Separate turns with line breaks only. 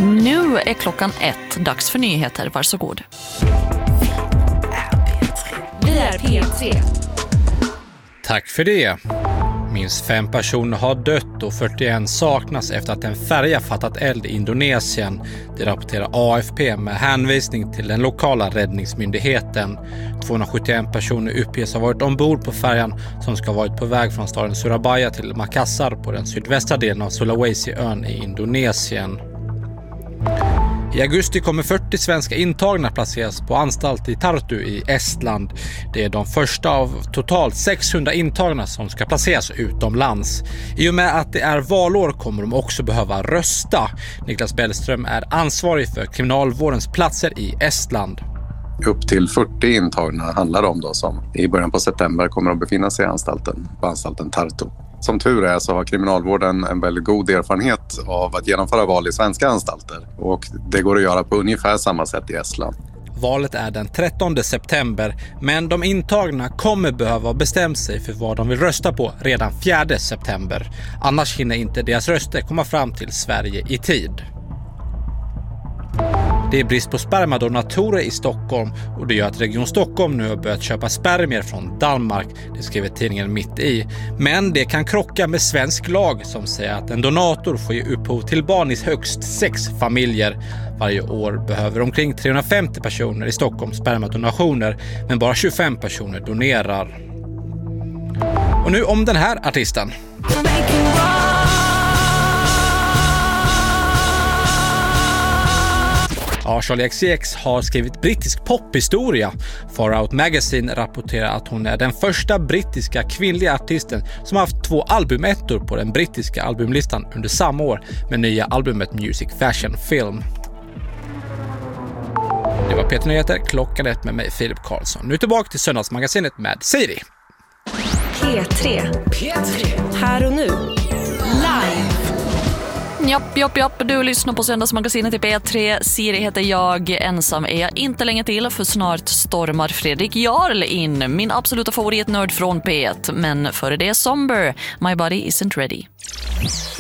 Nu är klockan 1, dags för nyheter, varsågod.
Vi är P3.
Tack för det. Minst 5 personer har dött och 41 saknas efter att en färja fattat eld i Indonesien. Det rapporterar AFP med hänvisning till den lokala räddningsmyndigheten. 271 personer uppges ha varit ombord på färjan som ska ha varit på väg från staden Surabaya till Makassar på den sydvästra delen av Sulawesi-ön i Indonesien. I augusti kommer 40 svenska intagna placeras på anstalt i Tartu i Estland. Det är de första av totalt 600 intagna som ska placeras utomlands. I och med att det är valår kommer de också behöva rösta. Niklas Bellström är ansvarig för kriminalvårdens platser i Estland.
Upp till 40 intagna handlar det om då, som i början på september kommer att befinna sig på anstalten Tartu. Som tur är så har kriminalvården en väldigt god erfarenhet av att genomföra val i svenska anstalter, och det går att göra på ungefär samma sätt i Estland.
Valet är den 13 september, men de intagna kommer behöva bestämma sig för vad de vill rösta på redan 4 september. Annars hinner inte deras röster komma fram till Sverige i tid. Det är brist på spermadonatorer i Stockholm och det gör att Region Stockholm nu har börjat köpa spermier från Danmark, det skriver tidningen Mitt i. Men det kan krocka med svensk lag som säger att en donator får ge upphov till barn i högst 6 familjer. Varje år behöver omkring 350 personer i Stockholm spermadonationer, men bara 25 personer donerar. Och nu om den här artisten. Ja, Charli XCX har skrivit brittisk pophistoria. Far Out Magazine rapporterar att hon är den första brittiska kvinnliga artisten som har haft 2 albumettor på den brittiska albumlistan under samma år med nya albumet Music Fashion Film. Det var Peter Nyheter, klockan 1 med mig Filip Karlsson. Nu tillbaka till Söndagsmagasinet med Siri.
P3. Här och nu. Live.
Japp, du lyssnar på Söndagsmagasinet i P3. Siri heter jag, ensam är jag inte länge till, för snart stormar Fredrik Jarl in, min absoluta favoritnörd från P1. Men före det Somber, My Body Isn't Ready.